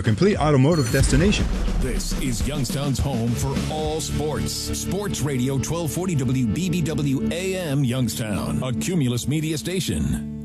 complete automotive destination. This is Youngstown's home for all sports. Sports Radio 1240 WBBW AM Youngstown, a Cumulus media station.